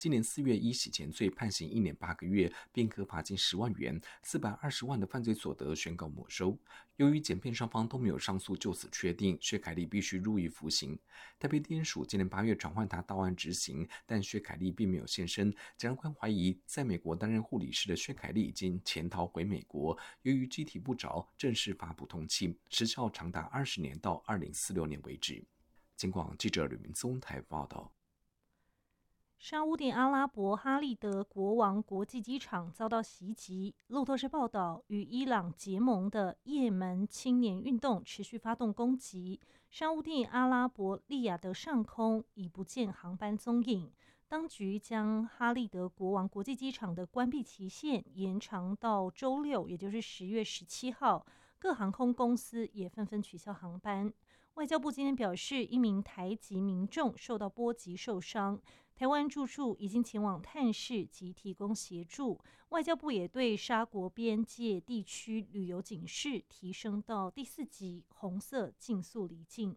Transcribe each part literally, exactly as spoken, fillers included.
今年四月依洗钱罪判刑一年八个月，并科罚金十万元，四百二十万的犯罪所得宣告没收。由于检辩双方都没有上诉，就此确定薛凯丽必须入狱服刑。台北地检署今年八月传唤他到案执行，但薛凯丽并没有现身。检察官怀疑在美国担任护理师的薛凯丽已经潜逃回美国，由于机体不着，正式发布通缉，时效长达二十年到二零四六年为止。警广记者吕明松台报道。 沙烏地阿拉伯哈利德国王国际机场遭到袭击。路透社报道，与伊朗结盟的也门青年运动持续发动攻击。沙烏地阿拉伯利雅得上空已不见航班踪影。当局将哈利德国王国际机场的关闭期限延长到周六，也就是十月十七号。各航空公司也纷纷取消航班。外交部今天表示，一名台籍民众受到波及受伤，台湾住处已经前往探视及提供协助。外交部也对沙国边界地区旅游警示提升到第四级红色，尽速离境。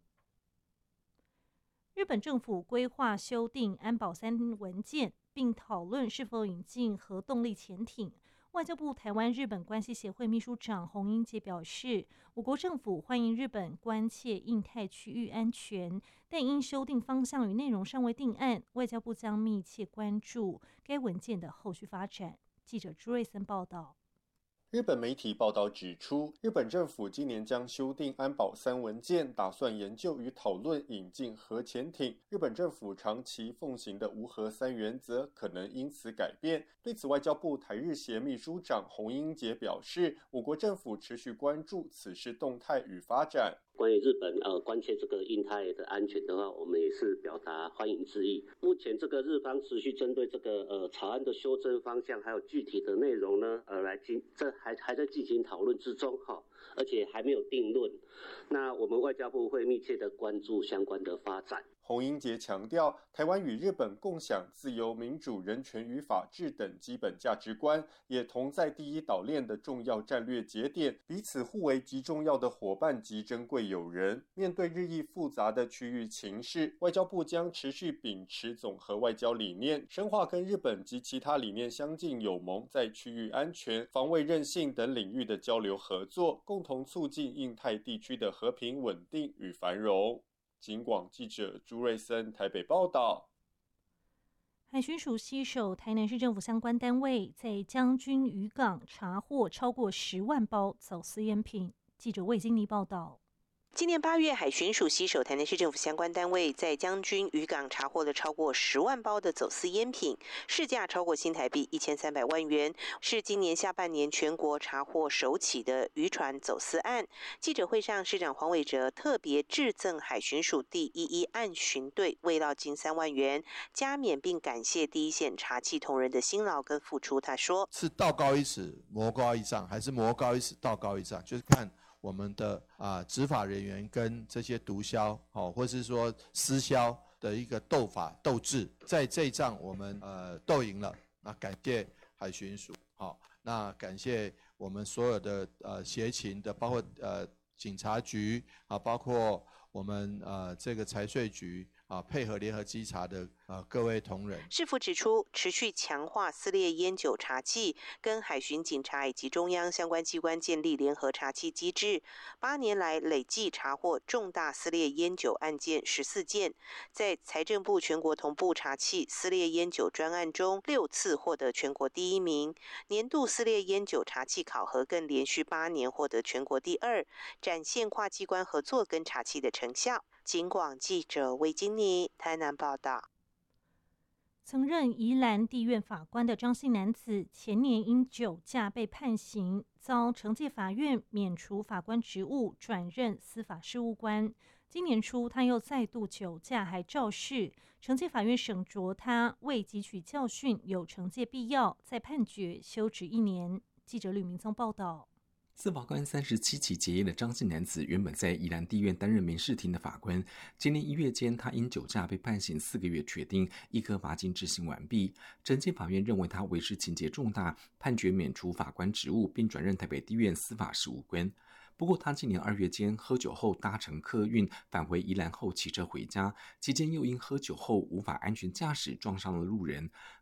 日本政府规划修订安保三文件，并讨论是否引进核动力潜艇。外交部台湾日本关系协会秘书长洪英杰表示，我国政府欢迎日本关切印太区域安全，但因修订方向与内容尚未定案，外交部将密切关注该文件的后续发展。记者朱瑞森报道。 日本媒体报道指出，日本政府今年将修订安保三文件，打算研究与讨论引进核潜艇。日本政府长期奉行的无核三原则可能因此改变。对此，外交部台日协秘书长洪英杰表示，我国政府持续关注此事动态与发展。 关于日本呃关切这个印太的安全的话，我们也是表达欢迎之意。目前这个日方持续针对这个呃草案的修正方向还有具体的内容呢，呃来进这还还在进行讨论之中哈，而且还没有定论。那我们外交部会密切的关注相关的发展。 洪英杰强调，台湾与日本共享自由、民主、人权与法治等基本价值观，也同在第一岛链的重要战略节点，彼此互为极重要的伙伴及珍贵友人。面对日益复杂的区域情势，外交部将持续秉持总和外交理念，深化跟日本及其他理念相近友盟在区域安全、防卫韧性等领域的交流合作，共同促进印太地区的和平稳定与繁荣。警广记者朱瑞森台北报道。 海巡署携手台南市政府相关单位，在将军渔港查获超过十万包走私烟品。记者魏金妮报道。 今年八月，海巡署携手台南市政府相关单位，在将军渔港查获了超过十万包的走私烟品，市价超过新台币一千三百万元，是今年下半年全国查获首起的渔船走私案。记者会上，市长黄伟哲特别致赠海巡署第一一案巡队慰劳金三万元，加冕并感谢第一线查缉同仁的辛劳跟付出。他说：“ 是道高一尺，魔高一丈，还是魔高一尺，道高一丈？就是看。”我们的啊执法人员跟这些毒枭，哦，或是说私枭的一个斗法斗智，在这一仗我们呃斗赢了，那感谢海巡署，好、哦，那感谢我们所有的呃协勤的，包括呃警察局啊，包括我们呃这个财税局。啊，配合联合稽查的呃各位同仁， 市府指出，持续强化撕裂烟酒查缉，跟海巡警察以及中央相关机关建立联合查缉机制。八年来累计查获重大撕裂烟酒案件十四件，在财政部全国同步查缉撕裂烟酒专案中，六次获得全国第一名。年度撕裂烟酒查缉考核更连续八年获得全国第二，展现跨机关合作跟查缉的成效。警广记者魏金妮台南报道。 曾任宜兰地院法官的张姓男子，前年因酒驾被判刑，遭惩戒法院免除法官职务，转任司法事务官。今年初，他又再度酒驾，还肇事，惩戒法院审酌他未汲取教训，有惩戒必要，再判决休职一年。记者吕明宗报道。 司法官三十七期结业的张姓男子，原本在宜兰地院担任民事庭的法官。今年一月间，他因酒驾被判刑四个月，决定一颗罚金执行完毕。惩戒法院认为他违事情节重大，判决免除法官职务，并转任台北地院司法事务官。不过，他今年二月间喝酒后搭乘客运返回宜兰后骑车回家，期间又因喝酒后无法安全驾驶撞上了路人。